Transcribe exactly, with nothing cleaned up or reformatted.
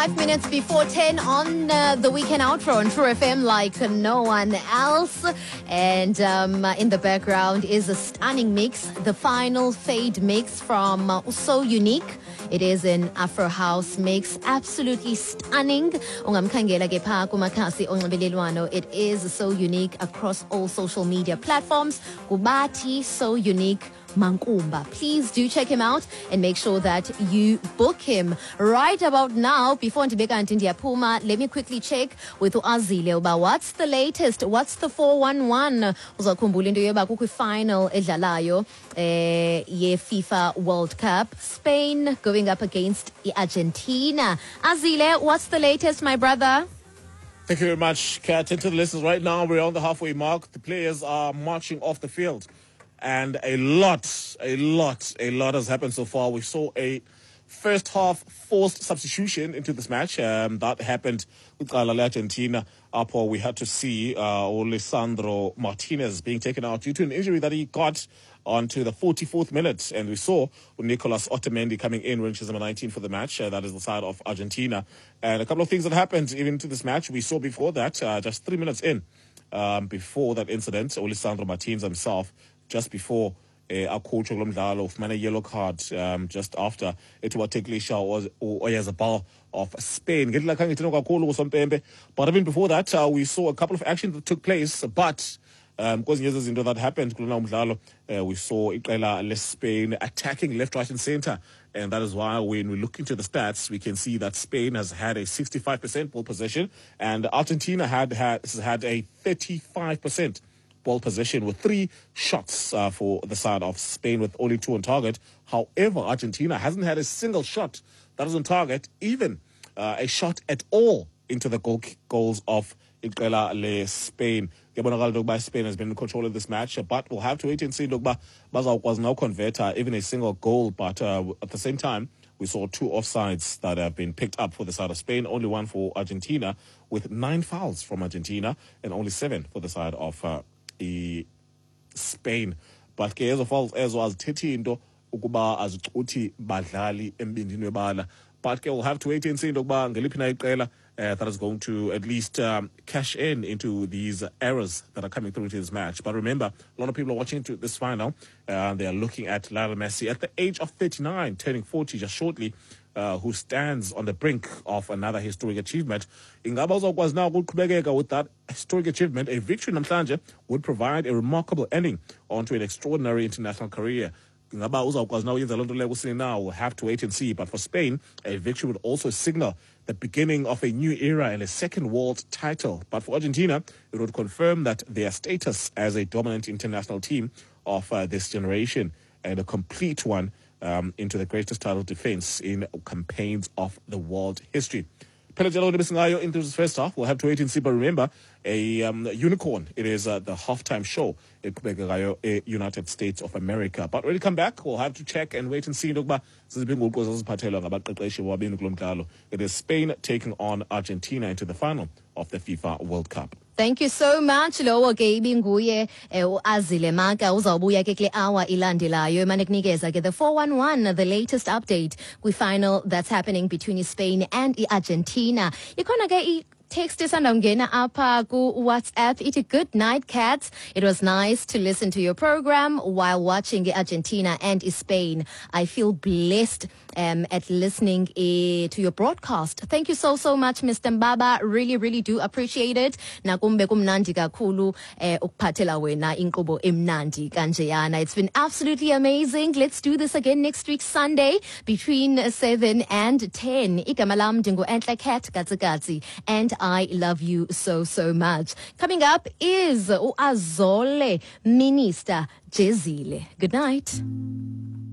Five minutes before ten on uh, the weekend outro on True F M like no one else. And um, in the background is a stunning mix, the final fade mix from uh, So Unique. It is an Afro House mix, absolutely stunning. Ungamkhangela ke pha kumakhasi onxibelelwano. It is So Unique across all social media platforms. Kubathi So Unique Mankumba. Please do check him out and make sure that you book him. Right about now, before Ntibeka and India Puma, let me quickly check with Azile about what's the latest, what's the four one one. Uzakhumbula into yoba kukwi final edlalayo eh ye FIFA World Cup. Spain going up against Argentina. Azile, what's the latest, my brother? Thank you very much, Kat. Into the listeners, right now we're on the halfway mark. The players are marching off the field. And a lot, a lot, a lot has happened so far. We saw a first half forced substitution into this match. Um, that happened with Argentina. Apo, we had to see uh, Alessandro Martinez being taken out due to an injury that he got onto the forty-fourth minute. And we saw Nicolas Otamendi coming in, which is number nineteen for the match. Uh, that is the side of Argentina. And a couple of things that happened even to this match. We saw before that, uh, just three minutes in, um, before that incident, Alessandro Martinez himself, just before uh, our coach Olomdalo of a yellow card, um, just after it was Teklisha or Oyazabal of Spain. But even before that, uh, we saw a couple of actions that took place. But um, because years into that happened, uh, we saw Iqela Spain attacking left, right, and center. And that is why when we look into the stats, we can see that Spain has had a sixty-five percent ball possession, and Argentina had had, has had a thirty-five percent ball possession with three shots uh, for the side of Spain with only two on target. However, Argentina hasn't had a single shot that is on target, even uh, a shot at all into the goal goals of Iqela le Spain. Spain has been in control of this match, but we'll have to wait and see. Bazal was now convert uh, even a single goal, but uh, at the same time, we saw two offsides that have been picked up for the side of Spain, only one for Argentina, with nine fouls from Argentina and only seven for the side of uh, Spain. But ke ezo falls ezo azithethi into ukuba azicuthi badlali embindini webala. But ke we'll have to wait and see into ukuba ngeliphi na iqela uh, that is going to at least um, cash in into these errors that are coming through to this match. But remember, a lot of people are watching to this final. Uh, they are looking at Lionel Messi at the age of thirty-nine, turning forty just shortly, Uh, who stands on the brink of another historic achievement. Ingaba uzokwazi now ukuqhubekeka with that historic achievement. A victory namhlanje would provide a remarkable ending onto an extraordinary international career. Ingaba uzokwazi now uyenza lonto leyo kusini now. We'll have to wait and see. But for Spain, a victory would also signal the beginning of a new era and a second world title. But for Argentina, it would confirm that their status as a dominant international team of uh, this generation, and a complete one, Um, into the greatest title defense in campaigns of the world history. Into this first half, we'll have to wait and see. But remember, a um, unicorn, it is uh, the halftime show in United States of America. But when we come back, we'll have to check and wait and see. It is Spain taking on Argentina into the final of the FIFA World Cup. Thank you so much. Lowo ke ibinguye uAzile Maka uzawubuya ke kule hour ilandelayo emanekunikeza ke the four one one, the latest update kwi final that's happening between Spain and Argentina. Ikhona ke text isandawungena apha ku WhatsApp ithi good night cats. It was nice to listen to your program while watching Argentina and Spain. I feel blessed um, at listening uh, to your broadcast. Thank you so so much, Mister Mbaba. Really really do appreciate it. Nakumbe kumnandi kakhulu eh, ukuphathela wena inkqubo emnandi kanjeyana. It's been absolutely amazing. Let's do this again next week Sunday between seven and ten. Igama lam ndingu Enhle Cat Gatsigatsi, and I love you so, so much. Coming up is uAzole Minister Jezile. Good night.